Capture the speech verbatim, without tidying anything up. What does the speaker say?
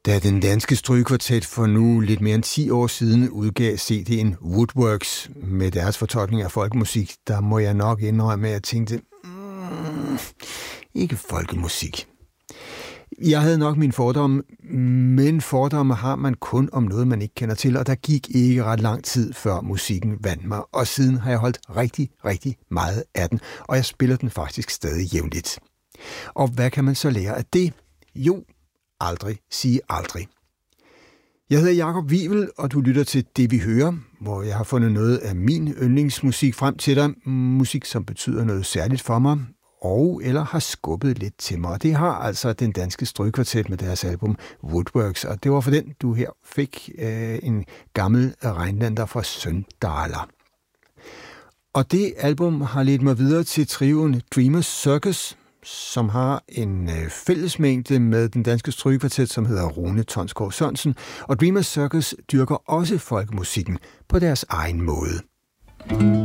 Da den danske strygekvartet for nu lidt mere end ti år siden udgav C D'en Woodworks med deres fortolkning af folkemusik, der må jeg nok indrømme, at jeg tænkte, mm, ikke folkemusik. Jeg havde nok mine fordomme, men fordomme har man kun om noget, man ikke kender til, og der gik ikke ret lang tid, før musikken vandt mig, og siden har jeg holdt rigtig, rigtig meget af den, og jeg spiller den faktisk stadig jævnligt. Og hvad kan man så lære af det? Jo, aldrig sige aldrig. Jeg hedder Jakob Wivel, og du lytter til Det Vi Hører, hvor jeg har fundet noget af min yndlingsmusik frem til dig. Musik, som betyder noget særligt for mig, og eller har skubbet lidt til mig. Og det har altså den danske strygekvartet med deres album Woodworks, og det var for den, du her fik øh, en gammel regnlander fra Søndaler. Og det album har ledt mig videre til trioen Dreamers Circus, som har en øh, fællesmængde med den danske strygekvartet, som hedder Rune Tonsgaard Sørensen, og Dreamers Circus dyrker også folkemusikken på deres egen måde.